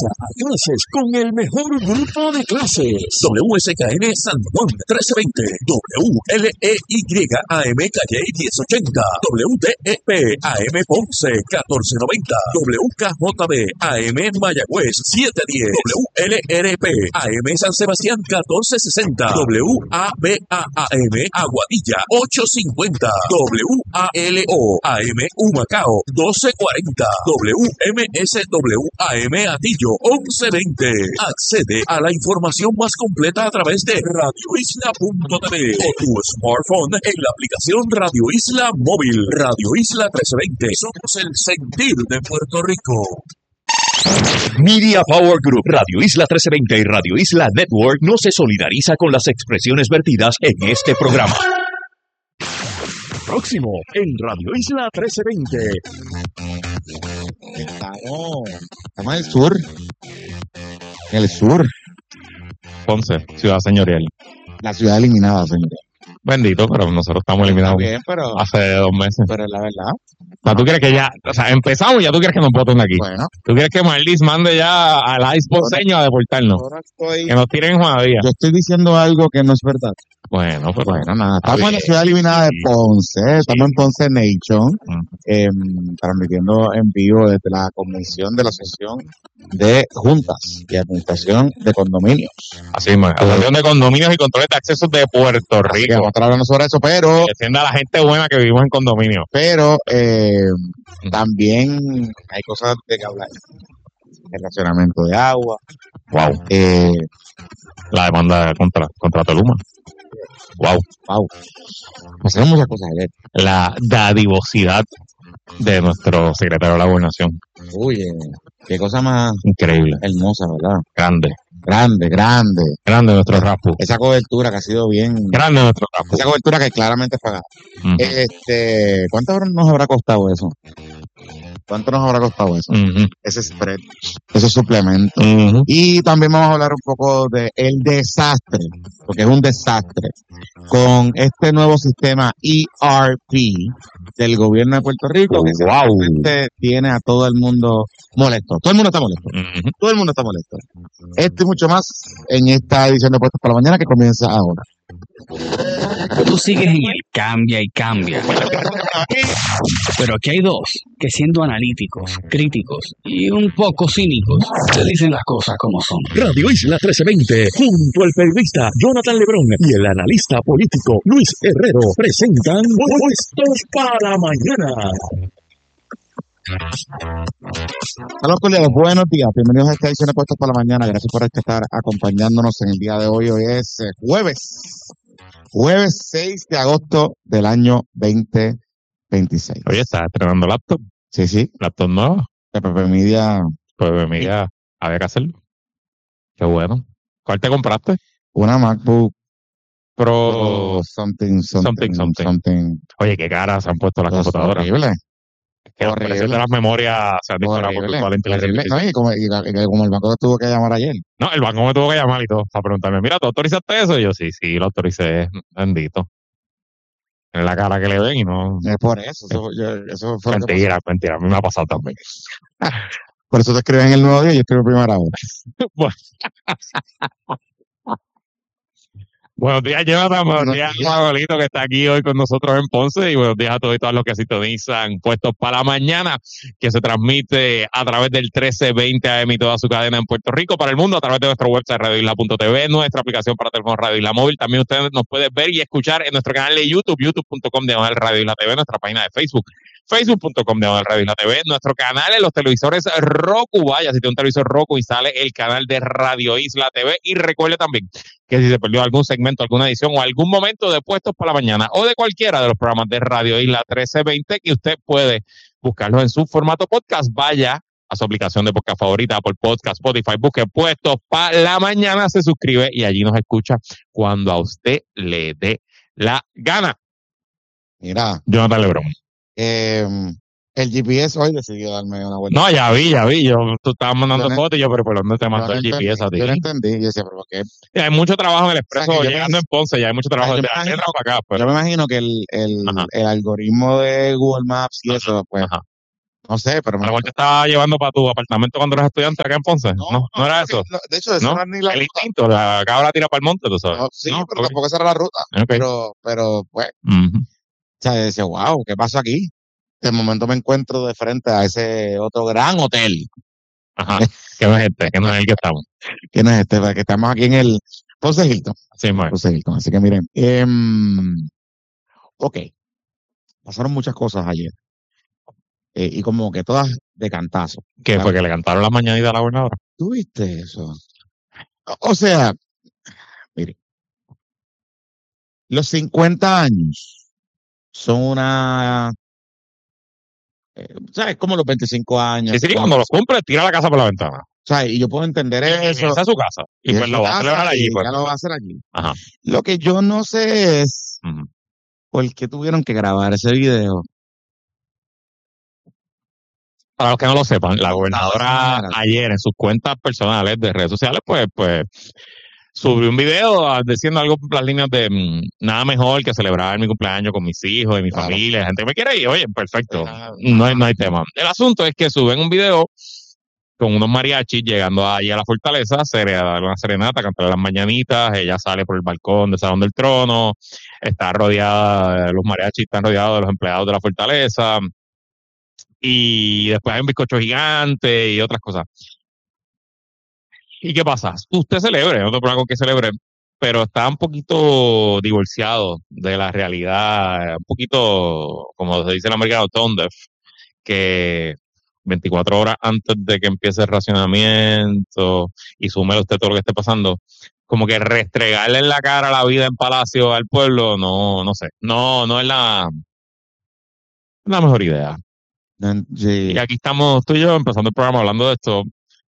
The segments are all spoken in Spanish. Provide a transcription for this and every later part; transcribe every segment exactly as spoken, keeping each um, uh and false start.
Comienza a clases con el mejor grupo de clases. W S K N San Juan trece veinte, W L E Y A M Calle diez ochenta, W T E P A M Ponce catorce noventa, W K J B A M Mayagüez siete diez, W L R P A M San Sebastián catorce sesenta, W A B A A M Aguadilla ocho cincuenta, W A L O A M Humacao doce cuarenta, W M S W A M Atillo once veinte. Accede a la información más completa a través de radio isla punto t v o tu smartphone en la aplicación Radio Isla Móvil. Radio Isla trece veinte. Somos el sentir de Puerto Rico. Media Power Group, Radio Isla trece veinte y Radio Isla Network no se solidariza con las expresiones vertidas en este programa. Próximo en Radio Isla trece veinte. Estamos, estamos en el sur. En el sur. Ponce, ciudad señorial. La ciudad eliminada, señor. Bendito, pero nosotros estamos eliminados Bien, pero, hace dos meses. pero es la verdad. O sea, tú quieres que ya, o sea, empezamos y ya tú quieres que nos voten de aquí. Bueno, Tú quieres que Marlis mande ya al ICE ponceño a deportarnos. ahora estoy, Que nos tiren en Juanadía. yo estoy diciendo algo que no es verdad. Bueno, pues Bueno, nada, estamos Está en la bien. ciudad eliminada de Ponce, estamos en Ponce Nation, Mm. eh, transmitiendo en vivo desde la Comisión de la Asociación de Juntas y Administración de Condominios. Así mismo, Asociación de Condominios y Controles de Accesos de Puerto Así que Rico. vamos a estar hablando sobre eso, pero, Que defienda a la gente buena que vivimos en condominio. pero eh, también hay cosas de que hablar. El racionamiento de agua, Wow. eh, La demanda contra, contra Toluma. Wow. wow, pasaron muchas cosas ayer. La dadivosidad de nuestro secretario de la Gobernación. Oye, qué cosa más Increíble. hermosa, ¿verdad? Grande. Grande, grande. Grande nuestro Rapu. Esa cobertura que ha sido bien, Grande nuestro Rapu. esa cobertura que claramente es pagada. Ujú. Este, ¿cuánto nos habrá costado eso? ¿Cuánto nos habrá costado eso? Ujú. Ese spread, esos suplementos. Ujú. Y también vamos a hablar un poco de el desastre, porque es un desastre, con este nuevo sistema E R P del gobierno de Puerto Rico, que Wow. simplemente tiene a todo el mundo molesto. Todo el mundo está molesto. Ujú. Todo el mundo está molesto. Esto y mucho más en esta edición de Puestos para la Mañana que comienza ahora. Tú sigues en el cambia y cambia. Pero aquí hay dos que, siendo analíticos, críticos y un poco cínicos, te dicen las cosas como son. Radio Isla trece veinte, junto al periodista Jonathan Lebrón y el analista político Luis Herrero, presentan Puestos para la Mañana. Saludos cordiales, buenos días, bienvenidos a esta edición de Puestos para la Mañana. Gracias por estar acompañándonos en el día de hoy. Hoy es eh, jueves, jueves seis de agosto del año veinte veintiséis. Oye, estás estrenando laptop. Sí, sí, Laptop nueva. P P P Media, Pues mira, había que hacerlo. Qué bueno. ¿Cuál te compraste? una MacBook Pro. Pro something, something, Something, something. something. Oye, qué caras se han puesto las Eso es computadoras. horrible, Que los horrible. precios de las memorias se han disparado por horrible, toda la inteligencia horrible. No, artificial. y como, y, y como el banco tuvo que llamar ayer. No, el banco me tuvo que llamar y todo para preguntarme, mira, ¿tú autorizaste eso? Y yo, sí, sí, lo autoricé, bendito. En la cara que le ven y no... Es por eso, eso, yo- eso fue lo que Mentira, mentira, a mí me ha pasado también. pasó. Por eso te escriben en el nuevo día y yo escribo primera hora. Bueno. Buenos días, Jonathan. Buenos Buenos días, días. Pablito, que está aquí hoy con nosotros en Ponce. Y buenos días a todos y todas los que sintonizan Puestos para la Mañana, que se transmite a través del trece veinte A M y toda su cadena en Puerto Rico, para el mundo, a través de nuestro website radio isla punto t v, nuestra aplicación para teléfono Radio Isla Móvil. También ustedes nos pueden ver y escuchar en nuestro canal de YouTube, youtube punto com diagonal Radio Isla T V, nuestra página de Facebook, facebook punto com diagonal Radio Isla T V, nuestro canal en los televisores Roku. Vaya, si tiene un televisor Roku y sale el canal de Radio Isla T V. Y recuerde también que si se perdió algún segmento, alguna edición o algún momento de Puestos para la Mañana o de cualquiera de los programas de Radio Isla trece veinte, que usted puede buscarlos en su formato podcast, vaya a su aplicación de podcast favorita, Apple Podcast, Spotify, busque Puestos para la Mañana, se suscribe y allí nos escucha cuando a usted le dé la gana. Mira, Jonathan Lebrón. eh, el G P S hoy decidió darme una vuelta. No, ya vi, ya vi. Yo, tú estabas mandando Yo no- fotos y yo, pero ¿por dónde te Yo mandó no el G P S a ti? entendí, yo no entendí. Yo decía, pero ¿por qué? Y hay mucho trabajo en el expreso, O sea, que yo me- llegando en Ponce, ya hay mucho trabajo yo desde me la imagino- para acá. Yo Pero, me imagino que el, el, Ajá. el algoritmo de Google Maps y Ajá, eso, pues, ajá. No sé, pero... A me- lo mejor te estaba llevando para tu apartamento cuando eras estudiante acá en Ponce. No, no, no era porque- eso. no, de hecho, eso ¿No? no es ni la El ruta. instinto, la cabra tira para el monte, tú sabes. No, sí, No, pero ok. tampoco esa era la ruta. Ok. Pero, pero, pues, Ujú. o sea, yo decía, wow, ¿qué pasó aquí? De momento me encuentro de frente a ese otro gran hotel, Ajá. Que no es este, que no es el que estamos. que no es este, que estamos aquí en el Ponce Hilton. Sí, más. Ponce Hilton. Así que miren, em, ok, pasaron muchas cosas ayer. eh, y como que todas de cantazo. Que fue que le cantaron las mañanitas a la gobernadora. ¿Tú viste eso? O, o sea, mire, los cincuenta años son una, eh, ¿sabes? Como los veinticinco años. Sí, sí, como- cuando los cumple, tira la casa por la ventana. ¿sabes? Y yo puedo entender eso. Esa es su casa. Y y pues es lo su va a casa, celebrar allí. y Pues. ya lo va a hacer allí. Ajá. Lo que yo no sé es Ujú. por qué tuvieron que grabar ese video. Para los que no lo sepan, la gobernadora Mira. ayer en sus cuentas personales de redes sociales, pues, pues, subió un video ah, diciendo algo por las líneas de mm, nada mejor que celebrar mi cumpleaños con mis hijos y mi Claro. familia, gente que me quiere ir, oye, perfecto, Ajá. no hay, no hay tema. El asunto es que suben un video con unos mariachis llegando ahí a la fortaleza, a dar una serenata, a cantar las mañanitas, ella sale por el balcón del Salón del Trono, está rodeada, los mariachis están rodeados de los empleados de la fortaleza, y después hay un bizcocho gigante y otras cosas. ¿Y qué pasa? Usted celebre, no te problema con que celebre, pero está un poquito divorciado de la realidad, un poquito, como se dice en americano, tone deaf, que veinticuatro horas antes de que empiece el racionamiento y súmele usted todo lo que esté pasando, como que restregarle en la cara la vida en Palacio al pueblo, no, no sé, no, no es la, la mejor idea. No, sí, Y aquí estamos tú y yo empezando el programa hablando de esto.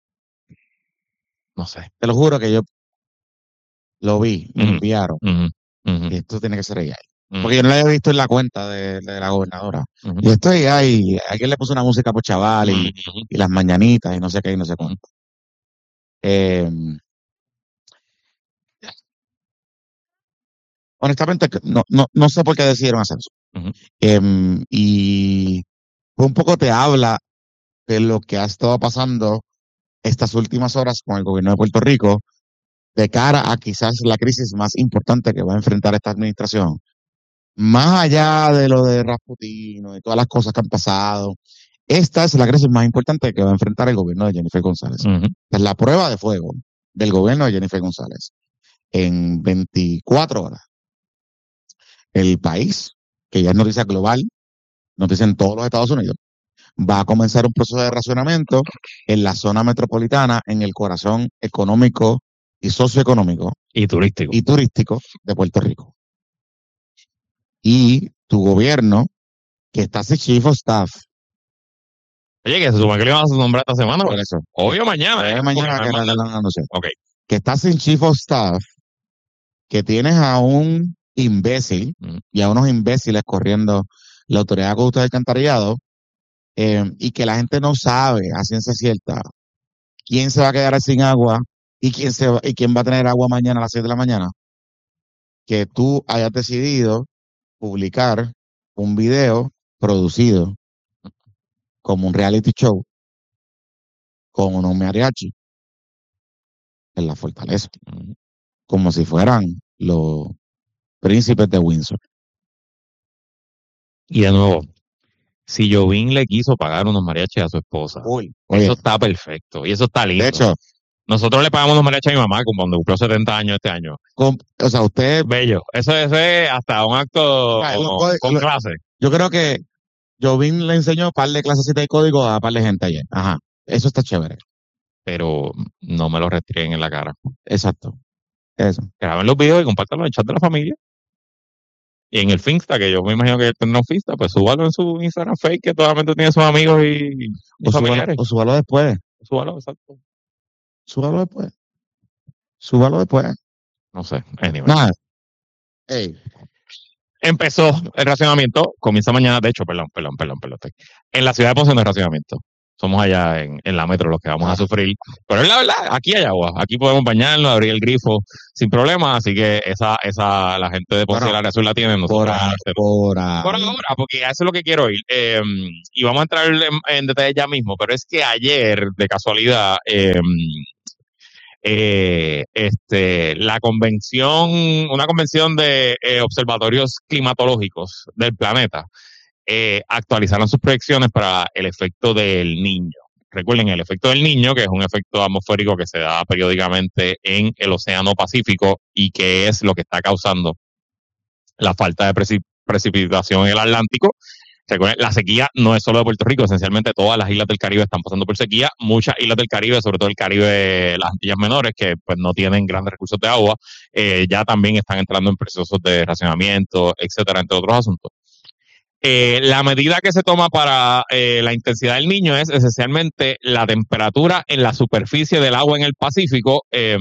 No sé. te lo juro que yo lo vi, me lo Ujú. enviaron. Ujú, ujú, Y esto tiene que ser ella. ujú, Porque yo no lo había visto en la cuenta de, de la gobernadora. ujú, Y esto ella, y alguien le puso una música por chaval y, ujú. y las mañanitas y no sé qué y no sé cuánto. Eh, honestamente, que no, no, no sé por qué decidieron hacer eso. Ujú. Eh, y un poco te habla de lo que ha estado pasando estas últimas horas con el gobierno de Puerto Rico de cara a quizás la crisis más importante que va a enfrentar esta administración. Más allá de lo de Rasputino y todas las cosas que han pasado, esta es la crisis más importante que va a enfrentar el gobierno de Jennifer González. Ujú. Es la prueba de fuego del gobierno de Jennifer González. En veinticuatro horas, el país, que ya es noticia global, noticia en todos los Estados Unidos, va a comenzar un proceso de racionamiento en la zona metropolitana, en el corazón económico y socioeconómico Y turístico. y turístico de Puerto Rico. Y tu gobierno, que está sin chief of staff, Oye, que se supone que le iban a nombrar esta semana, por pero eso, hoy o mañana. eh, ¿eh? mañana Porque que no hay la- más- la- la- no sé, Ok. que está sin chief of staff, que tienes a un imbécil Ujú. y a unos imbéciles corriendo la autoridad de acueductos y alcantarillado, eh, y que la gente no sabe a ciencia cierta quién se va a quedar sin agua y quién se va, y quién va a tener agua mañana a las seis de la mañana, que tú hayas decidido publicar un video producido como un reality show con unos mariachi en la fortaleza, Ujú. como si fueran los príncipes de Windsor. Y de nuevo, si Jovín le quiso pagar unos mariachis a su esposa, Uy, oye, eso está perfecto y eso está lindo. de hecho, Nosotros le pagamos unos mariachis a mi mamá como cuando cumplió setenta años este año. con- o sea, usted, Bello. Eso, eso es hasta un acto Ah, lo- con, lo- con lo- clase. yo creo que Jovín le enseñó un par de clasecitas de código a par de gente ayer. Ajá, eso está chévere. Pero no me lo restringen en la cara. Exacto, eso. Graben los videos y compártanlo en el chat de la familia. Y en el Finsta, que yo me imagino que él tendrá un Finsta, pues súbalo en su Instagram fake, que totalmente tiene sus amigos y, y O súbalo, familiares. o súbalo después, Súbalo, exacto. súbalo después, súbalo después. No sé, anyway. Nada. Ey, Empezó el racionamiento, comienza mañana, de hecho, perdón, perdón, perdón, perdón. En la ciudad de Ponce no hay racionamiento. somos allá en, en la metro los que vamos a sufrir. Pero es la verdad, aquí hay agua, aquí podemos bañarnos, abrir el grifo sin problema, así que esa, esa, la gente de Ponce Bueno, y el área azul la tienen Por, nosotros. a- por, a- Por ahora, porque eso es lo que quiero ir. Eh, y vamos a entrar en, en detalle ya mismo, pero es que ayer, de casualidad, eh, eh, este, la convención, una convención de eh, observatorios climatológicos del planeta, eh, actualizaron sus proyecciones para el efecto del niño. Recuerden, el efecto del niño, que es un efecto atmosférico que se da periódicamente en el Océano Pacífico y que es lo que está causando la falta de preci- precipitación en el Atlántico. Recuerden, la sequía no es solo de Puerto Rico, esencialmente todas las islas del Caribe están pasando por sequía. Muchas islas del Caribe, sobre todo el Caribe, las Antillas Menores, que pues no tienen grandes recursos de agua, eh, ya también están entrando en procesos de racionamiento, etcétera, entre otros asuntos. Eh, la medida que se toma para eh, la intensidad del niño es esencialmente la temperatura en la superficie del agua en el Pacífico eh,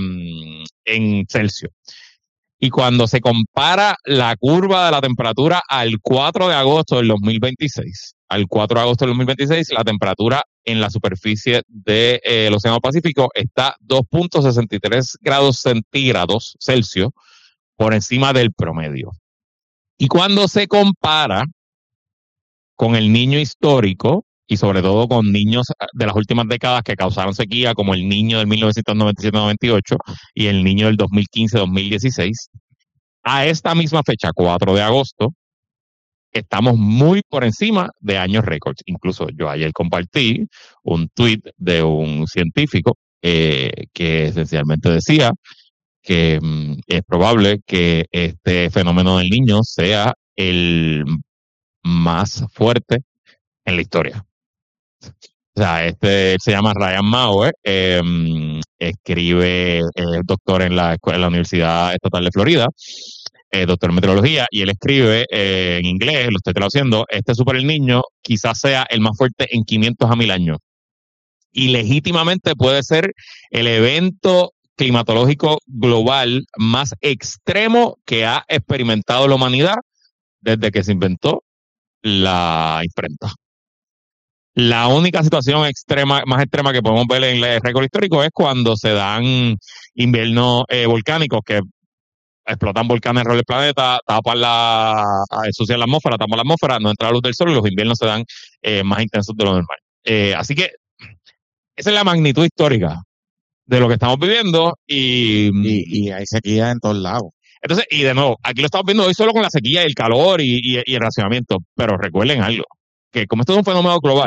en Celsius. Y cuando se compara la curva de la temperatura al cuatro de agosto del dos mil veintiséis, al cuatro de agosto del dos mil veintiséis, la temperatura en la superficie del eh, Océano Pacífico está dos punto sesenta y tres grados centígrados Celsius por encima del promedio. Y cuando se compara con el niño histórico, y sobre todo con niños de las últimas décadas que causaron sequía, como el niño del mil novecientos noventa y siete noventa y ocho y el niño del dos mil quince dos mil dieciséis, a esta misma fecha, cuatro de agosto, estamos muy por encima de años récords. Incluso yo ayer compartí un tweet de un científico eh, que esencialmente decía que mm, es probable que este fenómeno del niño sea el más fuerte en la historia. O sea, este se llama Ryan Mauer, eh, escribe, es doctor en la, escuela- en la Universidad Estatal de Florida, eh, doctor en meteorología, y él escribe eh, en inglés, lo estoy traduciendo, este Super El Niño quizás sea el más fuerte en quinientos a mil años. Y legítimamente puede ser el evento climatológico global más extremo que ha experimentado la humanidad desde que se inventó la imprenta. La única situación extrema, más extrema que podemos ver en el récord histórico es cuando se dan inviernos eh, volcánicos que explotan volcanes alrededor del planeta, tapan la, ensucian la atmósfera, tapan la atmósfera, no entra la luz del sol y los inviernos se dan eh, más intensos de lo normal. Eh, así que esa es la magnitud histórica de lo que estamos viviendo y, y, y hay sequía en todos lados. Entonces, y de nuevo, aquí lo estamos viendo hoy solo con la sequía y el calor y, y, y el racionamiento, pero recuerden algo, que como esto es un fenómeno global,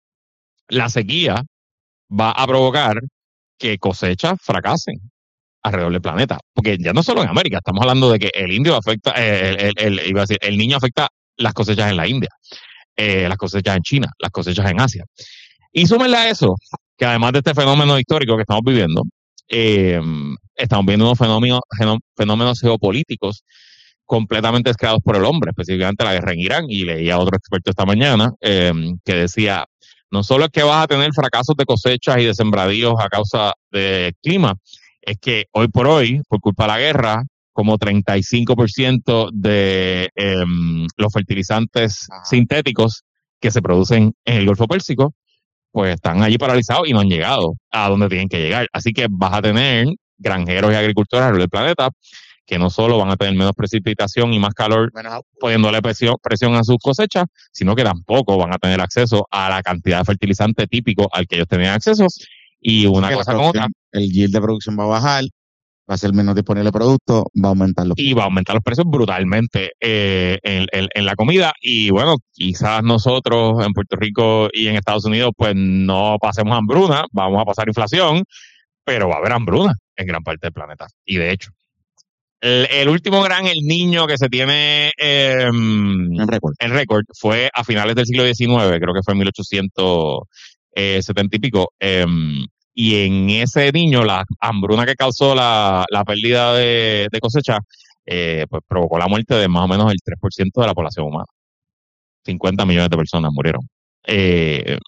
la sequía va a provocar que cosechas fracasen alrededor del planeta. Porque ya no solo en América, estamos hablando de que el indio afecta, eh, el, el, el, iba a decir, el niño afecta las cosechas en la India, eh, las cosechas en China, las cosechas en Asia. Y súmenle a eso, que además de este fenómeno histórico que estamos viviendo, eh, estamos viendo unos fenómenos, fenómenos geopolíticos completamente creados por el hombre, específicamente la guerra en Irán. Y leía a otro experto esta mañana eh, que decía, no solo es que vas a tener fracasos de cosechas y de sembradíos a causa del clima, es que hoy por hoy, por culpa de la guerra, como treinta y cinco por ciento de eh, los fertilizantes Ajá. sintéticos que se producen en el Golfo Pérsico, pues están allí paralizados y no han llegado a donde tienen que llegar. Así que vas a tener granjeros y agricultores alrededor del planeta que no solo van a tener menos precipitación y más calor, poniéndole presión, presión a sus cosechas, sino que tampoco van a tener acceso a la cantidad de fertilizante típico al que ellos tenían acceso. Y una cosa con otra. El yield de producción va a bajar, va a ser menos disponible producto, va a aumentar los precios. Y va a aumentar los precios brutalmente eh, en, en, en la comida. Y bueno, quizás nosotros en Puerto Rico y en Estados Unidos pues no pasemos hambruna, vamos a pasar inflación, pero va a haber hambruna en gran parte del planeta. Y de hecho, El, el último gran El Niño que se tiene eh, en récord récord fue a finales del siglo diecinueve, creo que fue en mil ochocientos setenta y pico. Eh, y en ese niño, la hambruna que causó la, la pérdida de, de cosecha, eh, pues provocó la muerte de más o menos el tres por ciento de la población humana. cincuenta millones de personas murieron. Eh,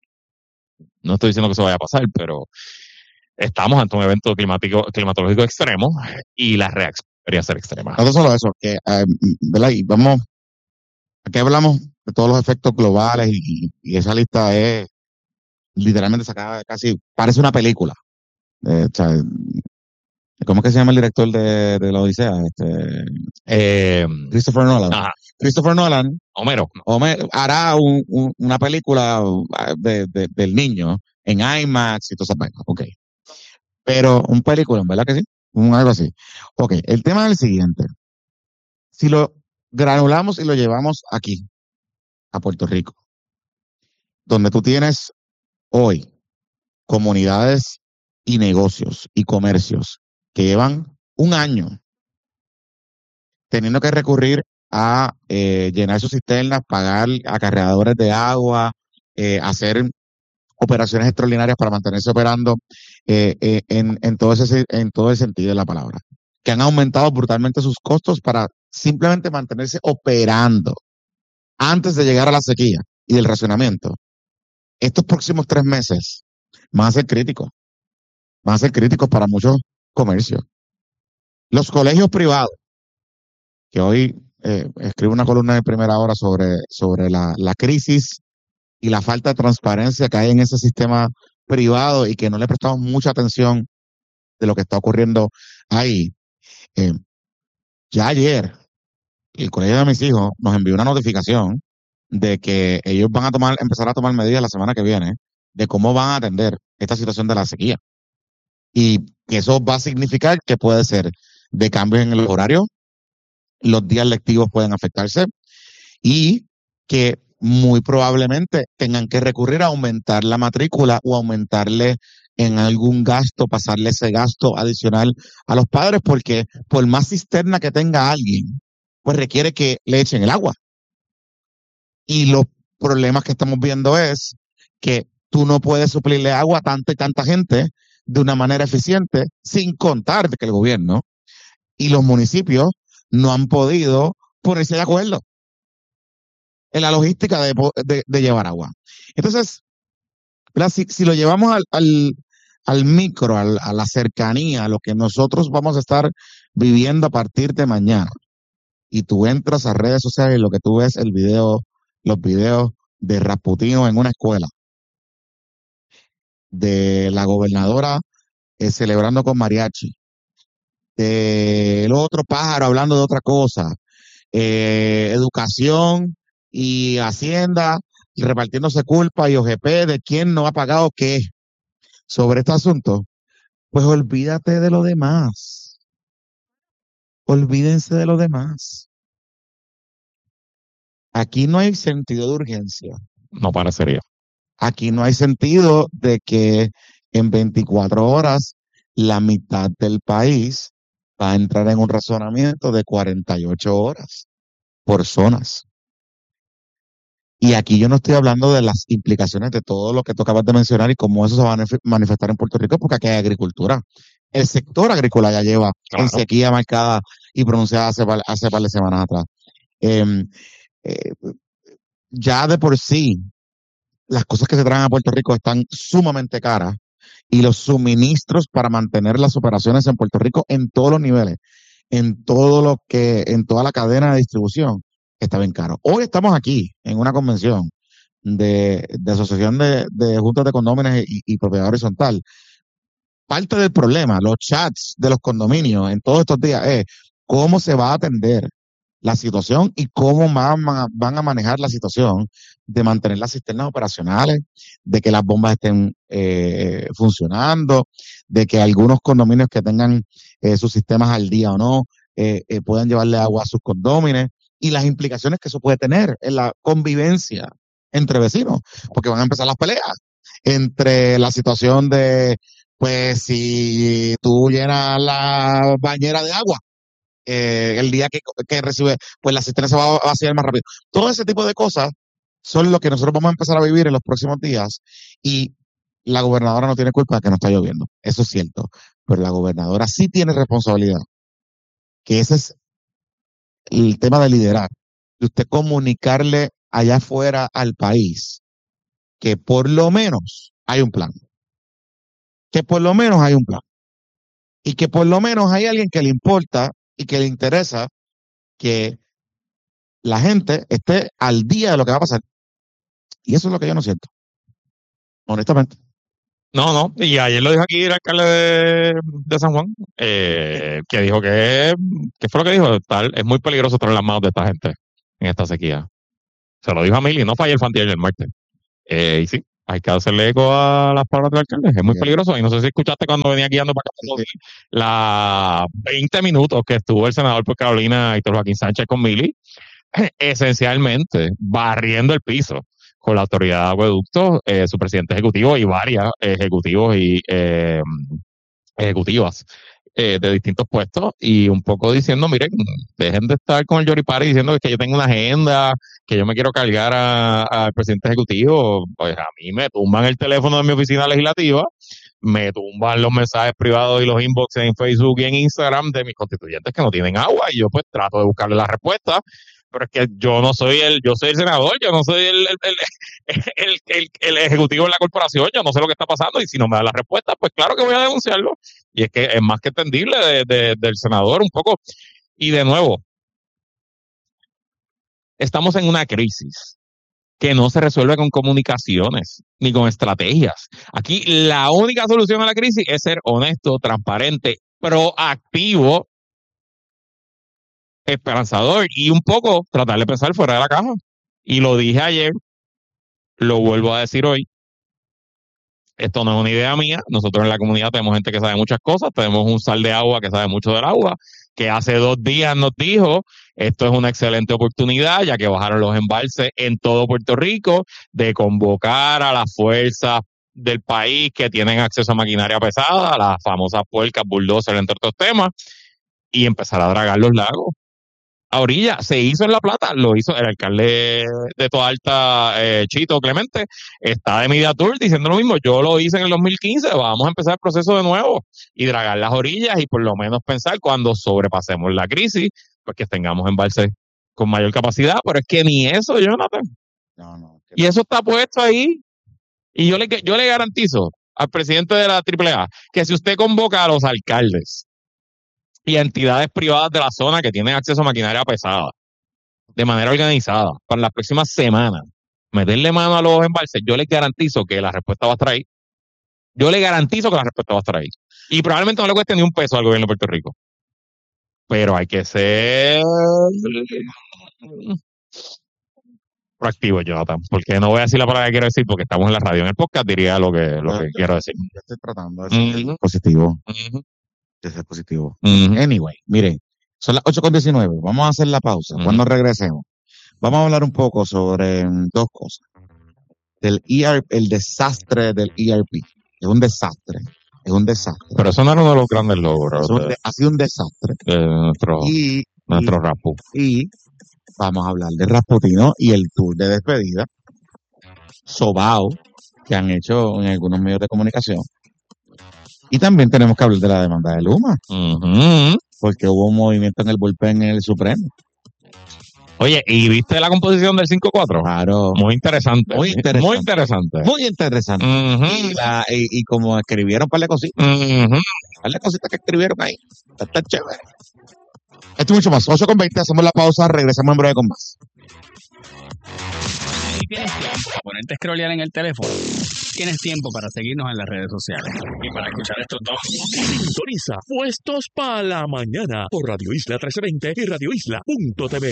no estoy diciendo que eso vaya a pasar, pero estamos ante un evento climático, climatológico extremo y la reacción debería ser extrema. No solo eso, que, eh, ¿verdad? Y vamos, aquí hablamos de todos los efectos globales y, y esa lista es literalmente sacada casi, parece una película. Eh, o sea, ¿cómo es que se llama el director de, de la Odisea? Este, Eh, Christopher Nolan. ajá, Christopher Nolan Homero. Homer hará un- un- una película uh, de, de- del niño en IMAX y todas esas vainas. Ok. Pero un película, ¿verdad que sí? Un algo así. Ok, el tema es el siguiente. Si lo granulamos y lo llevamos aquí, a Puerto Rico, donde tú tienes hoy comunidades y negocios y comercios que llevan un año teniendo que recurrir a eh, llenar sus cisternas, pagar acarreadores de agua, eh, hacer operaciones extraordinarias para mantenerse operando eh, eh, en, en, todo ese, en todo el sentido de la palabra, que han aumentado brutalmente sus costos para simplemente mantenerse operando antes de llegar a la sequía y el racionamiento. Estos próximos tres meses van a ser críticos, van a ser críticos para muchos comercios. Los colegios privados, que hoy eh, escribo una columna de primera hora sobre, sobre la, la crisis y la falta de transparencia que hay en ese sistema privado y que no le prestamos mucha atención de lo que está ocurriendo ahí. Eh, ya ayer, el colegio de mis hijos nos envió una notificación de que ellos van a tomar, empezar a tomar medidas la semana que viene de cómo van a atender esta situación de la sequía. Y que eso va a significar que puede ser de cambios en el horario, los días lectivos pueden afectarse y que muy probablemente tengan que recurrir a aumentar la matrícula o aumentarle en algún gasto, pasarle ese gasto adicional a los padres, porque por más cisterna que tenga alguien, pues requiere que le echen el agua. Y los problemas que estamos viendo es que tú no puedes suplirle agua a tanta y tanta gente de una manera eficiente, sin contar de que el gobierno y los municipios no han podido ponerse de acuerdo en la logística de, de, de llevar agua. Entonces, si, si, lo llevamos al, al, al micro, al, a la cercanía, a lo que nosotros vamos a estar viviendo a partir de mañana, y tú entras a redes sociales y lo que tú ves el video, los videos de Rasputino en una escuela, de la gobernadora eh, celebrando con mariachi, del otro pájaro hablando de otra cosa, eh, educación y hacienda y repartiéndose culpa y O G P de quién no ha pagado qué sobre este asunto, pues olvídate de lo demás. Olvídense de lo demás. Aquí no hay sentido de urgencia. No parecería. Aquí no hay sentido de que en veinticuatro horas la mitad del país va a entrar en un razonamiento de cuarenta y ocho horas por zonas. Y aquí yo no estoy hablando de las implicaciones de todo lo que tú acabas de mencionar y cómo eso se va a manifestar en Puerto Rico, porque aquí hay agricultura. El sector agrícola ya lleva claro. en sequía marcada y pronunciada hace, hace par de semanas atrás. Eh, eh, ya de por sí, las cosas que se traen a Puerto Rico están sumamente caras y los suministros para mantener las operaciones en Puerto Rico en todos los niveles, en todo lo que, en toda la cadena de distribución, está bien caro. Hoy estamos aquí en una convención de, de asociación de, de juntas de condóminos y, y propiedad horizontal. Parte del problema, los chats de los condominios en todos estos días es cómo se va a atender la situación y cómo van, van a manejar la situación de mantener las cisternas operacionales, de que las bombas estén eh, funcionando, de que algunos condominios que tengan eh, sus sistemas al día o no, eh, eh, puedan llevarle agua a sus condóminos y las implicaciones que eso puede tener en la convivencia entre vecinos, porque van a empezar las peleas entre la situación de, pues, si tú llenas la bañera de agua, eh, el día que, que recibe, pues la cisterna se va a vaciar más rápido. Todo ese tipo de cosas son lo que nosotros vamos a empezar a vivir en los próximos días y la gobernadora no tiene culpa de que no está lloviendo, eso es cierto, pero la gobernadora sí tiene responsabilidad, que ese es el tema de liderar, de usted comunicarle allá afuera al país que por lo menos hay un plan, que por lo menos hay un plan y que por lo menos hay alguien que le importa y que le interesa que la gente esté al día de lo que va a pasar. Y eso es lo que yo no siento. honestamente. No, no, y ayer lo dijo aquí el alcalde de, de San Juan, eh, que dijo que, ¿qué fue lo que dijo? Tal, es muy peligroso estar en las manos de esta gente en esta sequía. Se lo dijo a Mili, no fue ayer, fue antier, el martes. Eh, y sí, hay que hacerle eco a las palabras del alcalde, es muy Sí. peligroso. Y no sé si escuchaste cuando venía guiando para acá, Sí. la veinte minutos que estuvo el senador por Carolina, Héctor Joaquín Sánchez con Mili, esencialmente barriendo el piso con la autoridad de acueductos, eh, su presidente ejecutivo y varias ejecutivos y eh, ejecutivas eh, de distintos puestos, y un poco diciendo, miren, dejen de estar con el yoripari diciendo que yo tengo una agenda, que yo me quiero cargar al presidente ejecutivo. Pues a mí me tumban el teléfono de mi oficina legislativa, me tumban los mensajes privados y los inboxes en Facebook y en Instagram de mis constituyentes que no tienen agua, y yo pues trato de buscarle la respuesta. Pero es que yo no soy el, yo soy el senador, yo no soy el, el, el, el, el, el ejecutivo de la corporación, yo no sé lo que está pasando, y si no me da la respuesta, pues claro que voy a denunciarlo. Y es que es más que entendible de, de, del senador un poco. Y de nuevo, estamos en una crisis que no se resuelve con comunicaciones ni con estrategias. Aquí la única solución a la crisis es ser honesto, transparente, proactivo, esperanzador y un poco tratar de pensar fuera de la caja. Y lo dije ayer, lo vuelvo a decir hoy. Esto no es una idea mía. Nosotros en la comunidad tenemos gente que sabe muchas cosas. Tenemos un sal de agua que sabe mucho del agua, que hace dos días nos dijo, esto es una excelente oportunidad, ya que bajaron los embalses en todo Puerto Rico, de convocar a las fuerzas del país que tienen acceso a maquinaria pesada, a las famosas puercas, bulldozers, entre otros temas, y empezar a dragar los lagos a orilla. Se hizo en La Plata, lo hizo el alcalde de Toa Alta, eh, Chito Clemente, está de Media Tour diciendo lo mismo. Yo lo hice en el dos mil quince, vamos a empezar el proceso de nuevo y dragar las orillas y por lo menos pensar cuando sobrepasemos la crisis, pues que tengamos embalses con mayor capacidad. Pero es que ni eso, Jonathan. No, no. Y eso está puesto ahí. Y yo le, yo le garantizo al presidente de la triple A que si usted convoca a los alcaldes y a entidades privadas de la zona que tienen acceso a maquinaria pesada de manera organizada para las próximas semanas, meterle mano a los embalses, yo les garantizo que la respuesta va a estar ahí. Yo le garantizo que la respuesta va a estar ahí. Y probablemente no le cueste ni un peso al gobierno de Puerto Rico. Pero hay que ser proactivo, Jonathan, porque no voy a decir la palabra que quiero decir porque estamos en la radio. En el podcast diría lo que, lo que quiero decir. Yo estoy tratando de ser Uh-huh. positivo. Uh-huh. De ser positivo. Uh-huh. Anyway, miren, son las ocho con diecinueve. Vamos a hacer la pausa. Uh-huh. Cuando regresemos, vamos a hablar un poco sobre mm, dos cosas. Del E R P, el desastre del E R P. Es un desastre. Es un desastre. Pero eso no era uno de los grandes logros Es un de, de- ha sido un desastre. de nuestro, Y, nuestro rapu. y, y vamos a hablar de Rasputino y el tour de despedida sobao que han hecho en algunos medios de comunicación. Y también tenemos que hablar de la demanda de Luma, Uh-huh. porque hubo un movimiento en el bullpen en el Supremo. Oye, ¿y viste la composición del cinco cuatro? Claro. Muy interesante. Muy interesante. Muy interesante. Muy interesante. Uh-huh. Y, la- y, y como escribieron un par de cositas, Uh-huh. un par de cositas que escribieron ahí, está, está chévere. Esto y mucho más. ocho con veinte, hacemos la pausa, regresamos en breve con más. Si tienes tiempo para ponerte a scrollear en el teléfono, tienes tiempo para seguirnos en las redes sociales y para escuchar estos dos. Sintoniza Puestos para la Mañana por Radio Isla trece veinte y radio isla punto t v.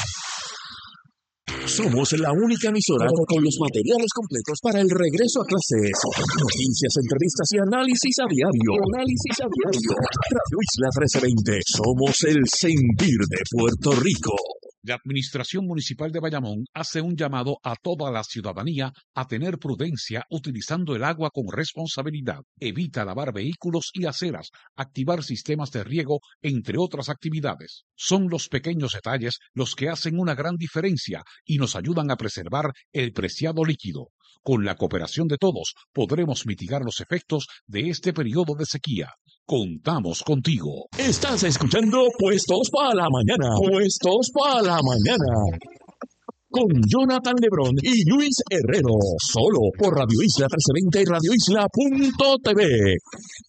Somos la única emisora con los materiales completos para el regreso a clases. Noticias, entrevistas y análisis a diario. Análisis a diario. Radio Isla trece veinte. Somos el sentir de Puerto Rico. La Administración Municipal de Bayamón hace un llamado a toda la ciudadanía a tener prudencia utilizando el agua con responsabilidad. Evita lavar vehículos y aceras, activar sistemas de riego, entre otras actividades. Son los pequeños detalles los que hacen una gran diferencia y nos ayudan a preservar el preciado líquido. Con la cooperación de todos, podremos mitigar los efectos de este periodo de sequía. Contamos contigo. Estás escuchando Puestos para la Mañana. Puestos para la Mañana. Con Jonathan Lebrón y Luis Herrero. Solo por Radio Isla trece veinte y radio isla punto t v.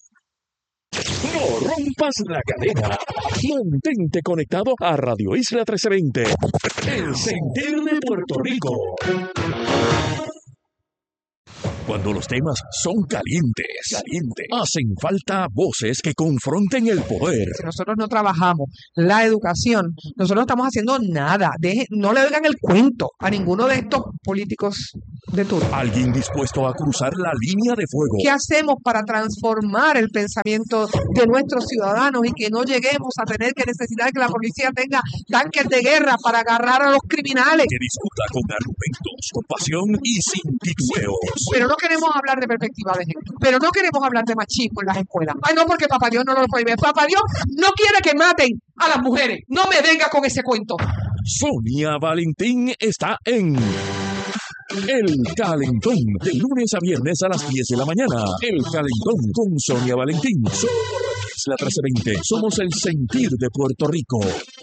No rompas la cadena. Mantente conectado a Radio Isla trece veinte. El sentir de Puerto Rico. Cuando los temas son calientes, calientes, hacen falta voces que confronten el poder. Nosotros no trabajamos la educación, nosotros no estamos haciendo nada. Deje, no le oigan el cuento a ninguno de estos políticos de turno. Alguien dispuesto a cruzar la línea de fuego. ¿Qué hacemos para transformar el pensamiento de nuestros ciudadanos y que no lleguemos a tener que necesitar que la policía tenga tanques de guerra para agarrar a los criminales? Que discuta con argumentos, con pasión y sin titubeos. Pero no queremos hablar de perspectiva de género, pero no queremos hablar de machismo en las escuelas. Ay, no, porque Papá Dios no lo prohíbe. Papá Dios no quiere que maten a las mujeres. No me venga con ese cuento. Sonia Valentín está en El Calentón, de lunes a viernes a las diez de la mañana. El Calentón con Sonia Valentín. Solo por Radio Isla trece veinte. Somos el sentir de Puerto Rico.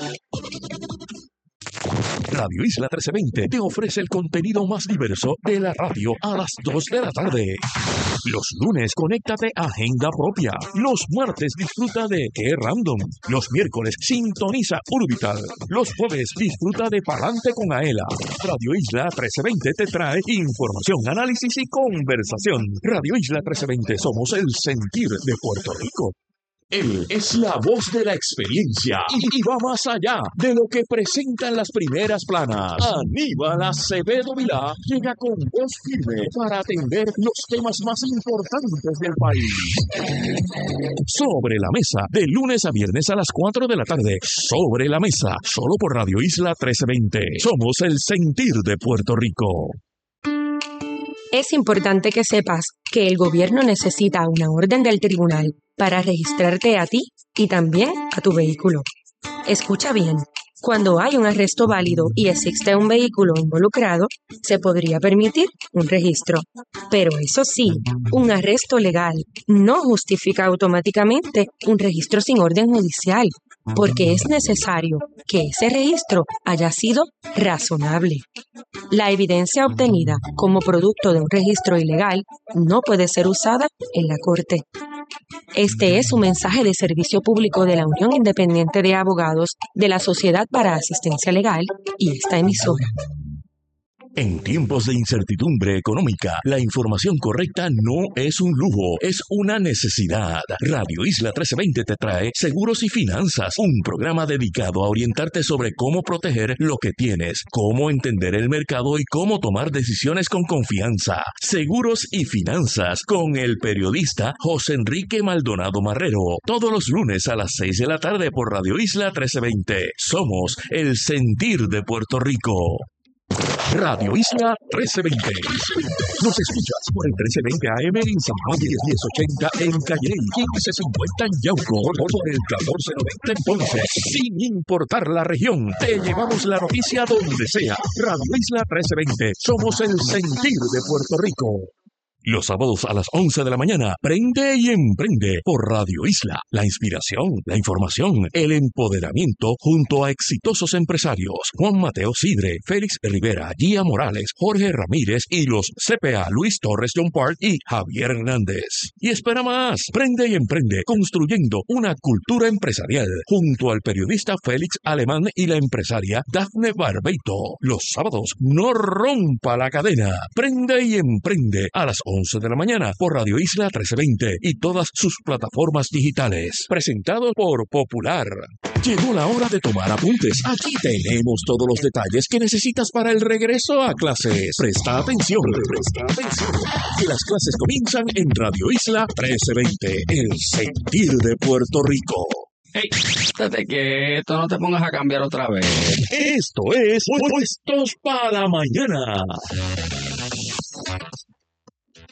Radio Isla trece veinte te ofrece el contenido más diverso de la radio a las dos de la tarde. Los lunes, conéctate a Agenda Propia. Los martes, disfruta de Qué Random. Los miércoles, sintoniza Urbital. Los jueves, disfruta de Palante con Aela. Radio Isla trece veinte te trae información, análisis y conversación. Radio Isla trece veinte, somos el sentir de Puerto Rico. Él es la voz de la experiencia y va más allá de lo que presentan las primeras planas. Aníbal Acevedo Vilá llega con voz firme para atender los temas más importantes del país. Sobre la mesa, de lunes a viernes a las cuatro de la tarde. Sobre la mesa, solo por Radio Isla trece veinte. Somos el sentir de Puerto Rico. Es importante que sepas que el gobierno necesita una orden del tribunal para registrarte a ti y también a tu vehículo. Escucha bien, cuando hay un arresto válido y existe un vehículo involucrado, se podría permitir un registro. Pero eso sí, un arresto legal no justifica automáticamente un registro sin orden judicial, porque es necesario que ese registro haya sido razonable. La evidencia obtenida como producto de un registro ilegal no puede ser usada en la corte. Este es un mensaje de servicio público de la Unión Independiente de Abogados de la Sociedad para Asistencia Legal y esta emisora. En tiempos de incertidumbre económica, la información correcta no es un lujo, es una necesidad. Radio Isla trece veinte te trae Seguros y Finanzas, un programa dedicado a orientarte sobre cómo proteger lo que tienes, cómo entender el mercado y cómo tomar decisiones con confianza. Seguros y Finanzas, con el periodista José Enrique Maldonado Marrero, todos los lunes a las seis de la tarde por Radio Isla trece veinte. Somos el sentir de Puerto Rico. Radio Isla trece veinte. Nos escuchas por el trece veinte A M en San Juan, diez ochenta en Calley, quince cincuenta en Yauco, por el catorce noventa en Ponce. Sin importar la región, te llevamos la noticia donde sea. Radio Isla trece veinte. Somos el sentir de Puerto Rico. Los sábados a las once de la mañana, Prende y Emprende por Radio Isla. La inspiración, la información, el empoderamiento junto a exitosos empresarios. Juan Mateo Sidre, Félix Rivera, Gia Morales, Jorge Ramírez y los C P A Luis Torres John Park y Javier Hernández. Y espera más, Prende y Emprende, construyendo una cultura empresarial junto al periodista Félix Alemán y la empresaria Dafne Barbeito. Los sábados, no rompa la cadena. Prende y Emprende a las once de la mañana por Radio Isla trece veinte y todas sus plataformas digitales. Presentado por Popular. Llegó la hora de tomar apuntes. Aquí tenemos todos los detalles que necesitas para el regreso a clases. Presta atención, presta atención. Que las clases comienzan en Radio Isla trece veinte, el sentir de Puerto Rico. Hey, estate quieto, no te pongas a cambiar otra vez. Esto es Puestos para Mañana.